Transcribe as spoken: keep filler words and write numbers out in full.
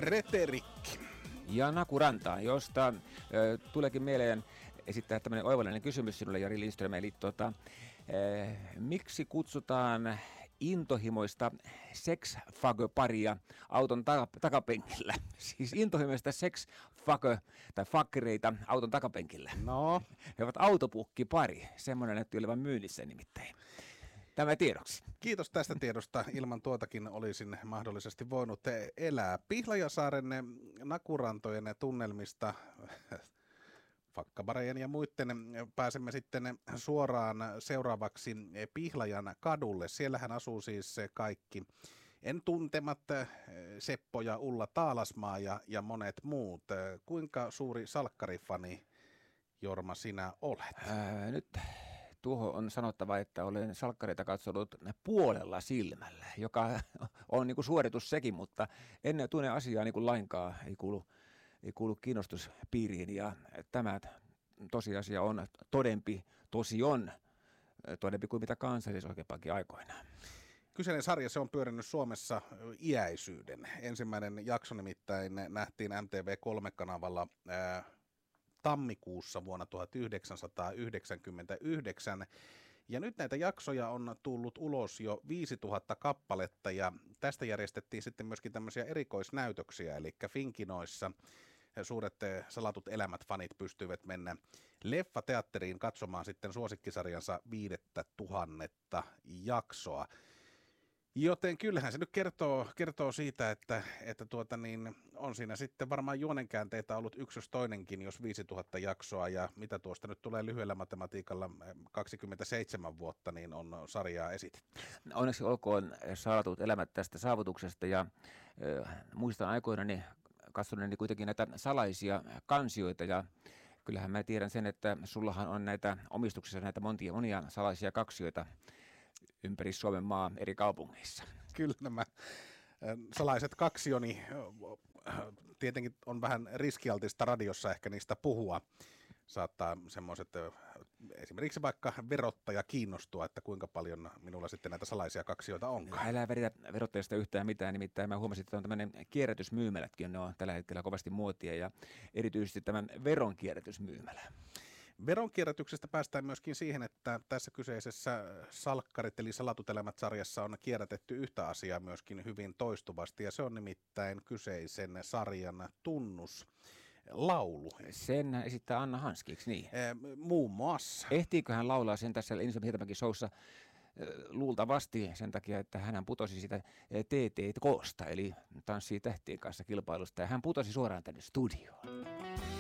Treterikki. Ja Naku Ranta, josta äh, tuleekin mieleen esittää tämmöinen oivallinen kysymys sinulle, Jari Lindström. Eli tota, äh, miksi kutsutaan intohimoista sex-fagö-paria auton ta- takapenkillä? Siis intohimoista sex-fagö- tai fakkereita auton takapenkillä. No. He ovat autopukkipari. Semmoinen näytti olevan myynnissä nimittäin. Tämä tiedoksi. Kiitos tästä tiedosta. Ilman tuotakin olisin mahdollisesti voinut elää. Pihlajasaaren Nakurantojen tunnelmista, fakkabarejen ja muiden pääsemme sitten suoraan seuraavaksi Pihlajan kadulle. Siellähän asuu siis kaikki en tuntemat Seppo ja Ulla Taalasmaa ja, ja monet muut. Kuinka suuri salkkarifani, Jorma, sinä olet? Ää, nyt... Tuohon on sanottava, että olen salkkareita katsonut puolella silmällä, joka on niin kuin suoritus sekin, mutta en tunne asiaa niin kuin lainkaan, ei kuulu, ei kuulu kiinnostuspiiriin. Ja tämä tosiasia on todempi, tosi on todempi kuin mitä kansallisoikeudenkin aikoinaan. Kyseinen sarja, se on pyörinyt Suomessa iäisyyden. Ensimmäinen jakso nimittäin nähtiin M T V kolme -kanavalla ää, tammikuussa vuonna tuhatyhdeksänsataayhdeksänkymmentäyhdeksän. Ja nyt näitä jaksoja on tullut ulos jo viisituhatta kappaletta, ja tästä järjestettiin sitten myöskin tämmöisiä erikoisnäytöksiä, eli Finkinoissa suuret Salatut elämät -fanit pystyivät mennä leffateatteriin katsomaan sitten suosikkisarjansa viidettä tuhannetta jaksoa. Joten kyllähän se nyt kertoo, kertoo siitä, että, että tuota niin, on siinä sitten varmaan juonenkäänteitä ollut yksi jos toinenkin, jos viisituhatta jaksoa, ja mitä tuosta nyt tulee lyhyellä matematiikalla kaksikymmentäseitsemän vuotta, niin on sarjaa esitetty. Onneksi olkoon Salatut elämät tästä saavutuksesta, ja äh, muistan aikoinani katsoneeni kuitenkin näitä salaisia kansioita, ja kyllähän mä tiedän sen, että sullahan on näitä omistuksissa näitä monia, monia salaisia kaksioita ympäri Suomen maa eri kaupungeissa. Kyllä nämä salaiset kaksioni tietenkin on vähän riskialtista radiossa ehkä niistä puhua. Saattaa semmoiset, esimerkiksi vaikka verottaja kiinnostua, että kuinka paljon minulla sitten näitä salaisia kaksioita onkaan. Älä veritä verottajasta yhtään mitään, nimittäin mä huomasin, että on tämmöinen kierrätysmyymälätkin, ne on tällä hetkellä kovasti muotia, ja erityisesti tämän veronkierrätysmyymälä. Veronkierrätyksestä päästään myöskin siihen, että tässä kyseisessä Salkkarit eli Salatut elämät -sarjassa on kierrätetty yhtä asiaa myöskin hyvin toistuvasti, ja se on nimittäin kyseisen sarjan tunnuslaulu. Sen esittää Anna Hanski, eikö niin? E, muun muassa. Ehtiikö hän laulaa sen tässä Elisa Hietamäki showssa? Luultavasti sen takia, että hän putosi sitä T T K:sta, eli Tanssii tähtien kanssa -kilpailusta, ja hän putosi suoraan tänne studioon.